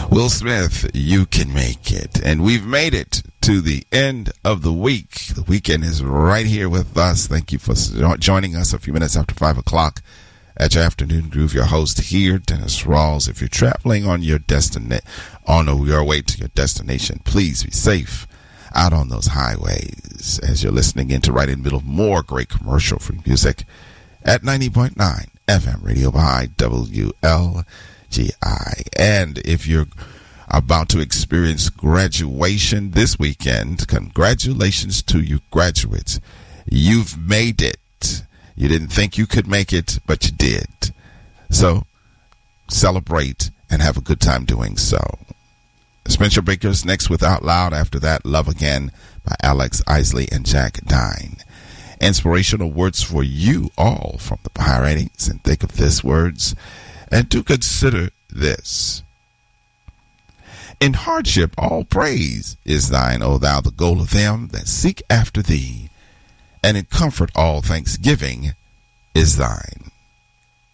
Will Smith, you can make it. And we've made it to the end of the week. The weekend is right here with us. Thank you for joining us a few minutes after 5 o'clock at your Afternoon Groove. Your host here, Dennis Rawls. If you're traveling on your your way to your destination, please be safe out on those highways as you're listening into right in the middle of more great commercial-free music at 90.9 FM radio by WLGI. And if you're about to experience graduation this weekend, congratulations to you graduates. You've made it. You didn't think you could make it, but you did. So celebrate and have a good time doing so. Spencer Baker's next with Out Loud. After that, Love Again by Alex Isley and Jack Dine. Inspirational words for you all from the writings, and think of this words and do consider this. In hardship all praise is thine, O thou, the goal of them that seek after thee, and in comfort all thanksgiving is thine.